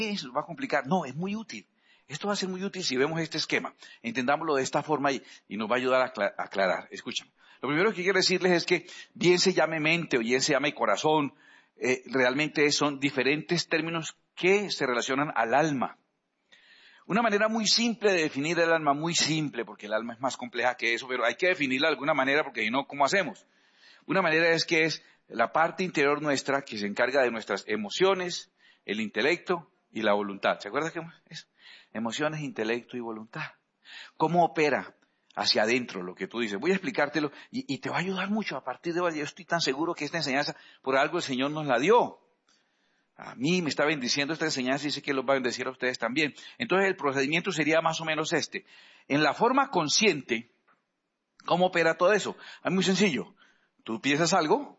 Eso va a complicar. No, es muy útil. Esto va a ser muy útil si vemos este esquema. Entendámoslo de esta forma y nos va a ayudar a aclarar. Escuchen. Lo primero que quiero decirles es que bien se llame mente o bien se llame corazón, realmente son diferentes términos que se relacionan al alma. Una manera muy simple de definir el alma, muy simple, porque el alma es más compleja que eso, pero hay que definirla de alguna manera porque si no, ¿cómo hacemos? Una manera es que es la parte interior nuestra que se encarga de nuestras emociones, el intelecto y la voluntad. ¿Se acuerdan qué es? Emociones, intelecto y voluntad. ¿Cómo opera hacia adentro lo que tú dices? Voy a explicártelo y te va a ayudar mucho a partir de hoy. Yo estoy tan seguro que esta enseñanza, por algo el Señor nos la dio. A mí me está bendiciendo esta enseñanza y sé que los va a bendecir a ustedes también. Entonces el procedimiento sería más o menos este. En la forma consciente, ¿cómo opera todo eso? Es muy sencillo. Tú piensas algo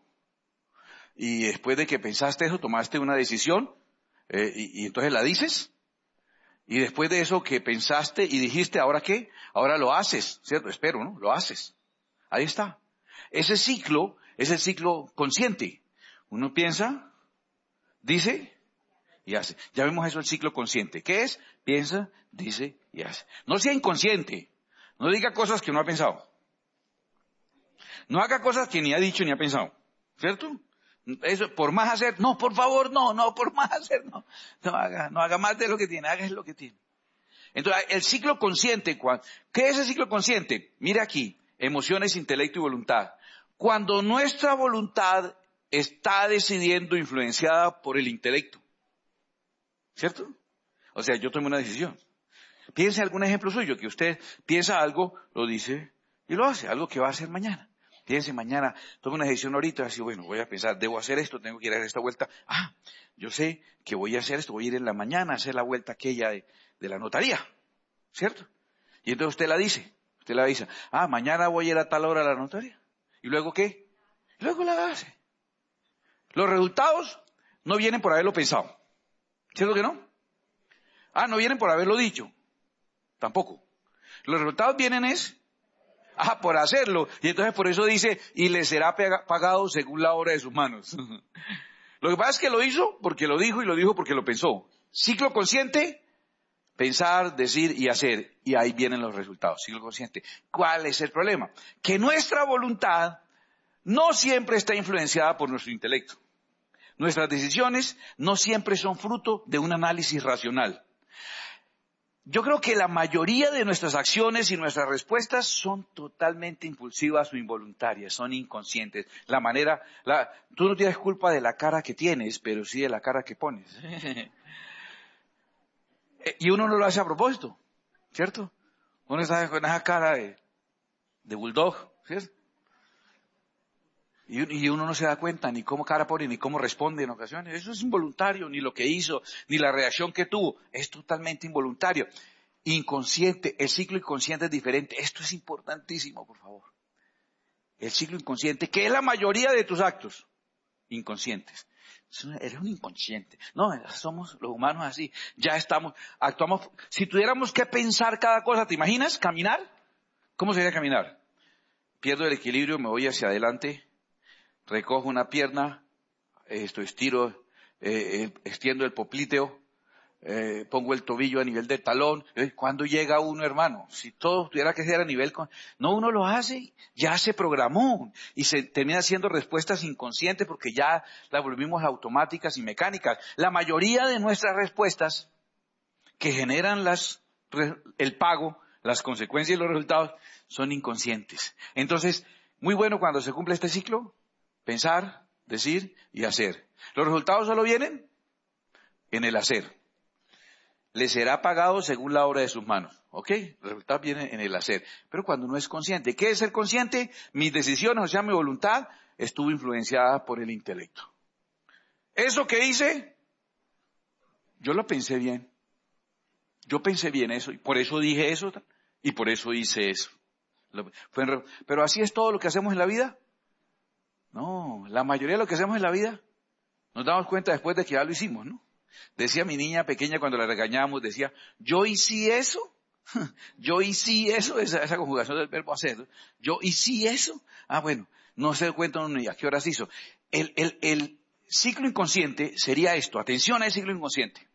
y después de que pensaste eso, tomaste una decisión y entonces la dices. Y después de eso que pensaste y dijiste, ¿ahora qué? Ahora lo haces, ¿cierto? Espero, ¿no? Lo haces. Ahí está. Ese ciclo es el ciclo consciente. Uno piensa, dice y hace. Ya vemos eso, el ciclo consciente. ¿Qué es? Piensa, dice y hace. No sea inconsciente. No diga cosas que no ha pensado. No haga cosas que ni ha dicho ni ha pensado. ¿Cierto? Eso, por más hacer, no, por favor, no, por más hacer, no. No haga más de lo que tiene, haga lo que tiene. Entonces, el ciclo consciente, ¿qué es el ciclo consciente? Mira aquí, emociones, intelecto y voluntad. Cuando nuestra voluntad está decidiendo influenciada por el intelecto. ¿Cierto? O sea, yo tomo una decisión. Piense en algún ejemplo suyo, que usted piensa algo, lo dice y lo hace, algo que va a hacer mañana. Piense mañana, tome una decisión ahorita, así, bueno, voy a pensar, debo hacer esto, tengo que ir a dar esta vuelta. Yo sé que voy a hacer esto, voy a ir en la mañana a hacer la vuelta aquella de la notaría, ¿cierto? Y entonces usted la dice, mañana voy a ir a tal hora a la notaría. ¿Y luego qué? Luego la hace. Los resultados no vienen por haberlo pensado, ¿cierto que no? No vienen por haberlo dicho, tampoco. Los resultados vienen por hacerlo. Y entonces por eso dice, y le será pagado según la obra de sus manos. Lo que pasa es que lo hizo porque lo dijo y lo dijo porque lo pensó. Ciclo consciente, pensar, decir y hacer. Y ahí vienen los resultados. Ciclo consciente. ¿Cuál es el problema? Que nuestra voluntad no siempre está influenciada por nuestro intelecto. Nuestras decisiones no siempre son fruto de un análisis racional. Yo creo que la mayoría de nuestras acciones y nuestras respuestas son totalmente impulsivas o involuntarias, son inconscientes. Tú no tienes culpa de la cara que tienes, pero sí de la cara que pones. Y uno no lo hace a propósito, ¿cierto? Uno está con esa cara de bulldog, ¿cierto? Y uno no se da cuenta ni cómo cara pone, ni cómo responde en ocasiones. Eso es involuntario, ni lo que hizo, ni la reacción que tuvo. Es totalmente involuntario. Inconsciente, el ciclo inconsciente es diferente. Esto es importantísimo, por favor. El ciclo inconsciente, que es la mayoría de tus actos inconscientes. Eres un inconsciente. No, somos los humanos así. Actuamos. Si tuviéramos que pensar cada cosa, ¿te imaginas caminar? ¿Cómo sería caminar? Pierdo el equilibrio, me voy hacia adelante. Recojo una pierna, estiro, extiendo el popliteo, pongo el tobillo a nivel del talón. ¿Cuándo llega uno, hermano? Si todo tuviera que ser a nivel... No, uno lo hace, ya se programó y se termina haciendo respuestas inconscientes porque ya las volvimos automáticas y mecánicas. La mayoría de nuestras respuestas que generan el pago, las consecuencias y los resultados son inconscientes. Entonces, muy bueno cuando se cumple este ciclo. Pensar, decir y hacer. Los resultados solo vienen en el hacer. Le será pagado según la obra de sus manos. ¿Ok? Los resultados vienen en el hacer. Pero cuando uno es consciente, ¿qué es ser consciente? Mis decisiones, o sea, mi voluntad, estuvo influenciada por el intelecto. Eso que hice, yo lo pensé bien. Yo pensé bien eso, y por eso dije eso, y por eso hice eso. Pero así es todo lo que hacemos en la vida. No, la mayoría de lo que hacemos en la vida nos damos cuenta después de que ya lo hicimos, ¿no? Decía mi niña pequeña cuando la regañábamos, decía, yo hice eso, esa conjugación del verbo hacer, yo hice eso. Bueno, no se da cuenta ni a qué horas hizo. El ciclo inconsciente sería esto, atención al ciclo inconsciente.